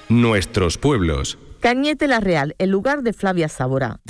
Nuestros pueblos. Cañete la Real, el lugar de Flavia Sábora.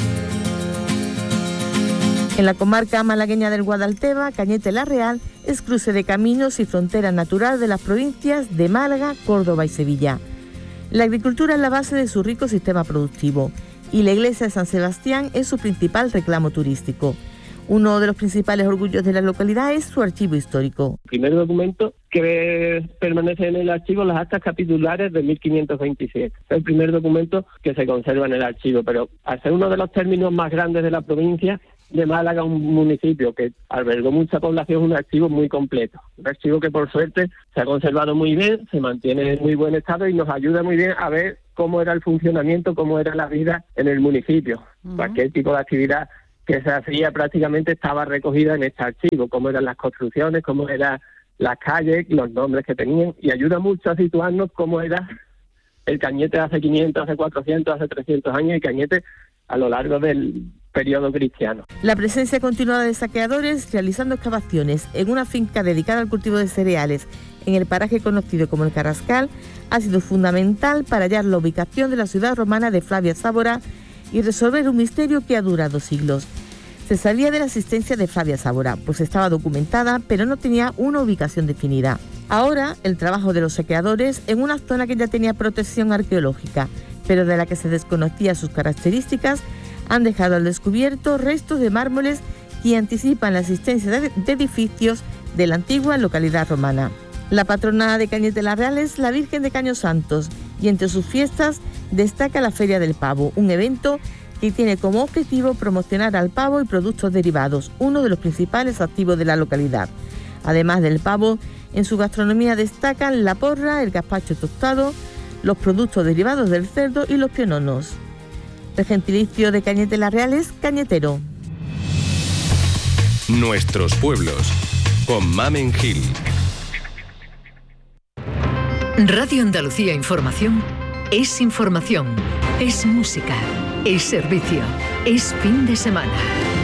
En la comarca malagueña del Guadalteba, Cañete la Real es cruce de caminos y frontera natural de las provincias de Málaga, Córdoba y Sevilla. La agricultura es la base de su rico sistema productivo y la iglesia de San Sebastián es su principal reclamo turístico. Uno de los principales orgullos de la localidad es su archivo histórico. El primer documento que permanece en el archivo, las actas capitulares de 1527. Es el primer documento que se conserva en el archivo, pero al ser uno de los términos más grandes de la provincia de Málaga, un municipio que albergó mucha población, un archivo muy completo. Un archivo que por suerte se ha conservado muy bien, se mantiene en muy buen estado y nos ayuda muy bien a ver cómo era el funcionamiento, cómo era la vida en el municipio. Cualquier tipo de actividad que se hacía prácticamente estaba recogida en este archivo, cómo eran las construcciones, cómo eran las calles, los nombres que tenían, y ayuda mucho a situarnos cómo era el Cañete hace 500, hace 400, hace 300 años y Cañete a lo largo del periodo cristiano. La presencia continuada de saqueadores realizando excavaciones en una finca dedicada al cultivo de cereales en el paraje conocido como el Carrascal ha sido fundamental para hallar la ubicación de la ciudad romana de Flavia Sábora y resolver un misterio que ha durado siglos. Se sabía de la existencia de Flavia Sábora, pues estaba documentada, pero no tenía una ubicación definida. Ahora, el trabajo de los saqueadores en una zona que ya tenía protección arqueológica, pero de la que se desconocía sus características, han dejado al descubierto restos de mármoles que anticipan la existencia de edificios de la antigua localidad romana. La patrona de Cañete la Real es la Virgen de Caños Santos y entre sus fiestas destaca la Feria del Pavo, un evento que tiene como objetivo promocionar al pavo y productos derivados, uno de los principales activos de la localidad. Además del pavo, en su gastronomía destacan la porra, el gazpacho tostado, los productos derivados del cerdo y los piononos. El gentilicio de Cañete la Real es cañetero. Nuestros pueblos, con Mamen Gil. Radio Andalucía Información es información, es música, es servicio, es fin de semana.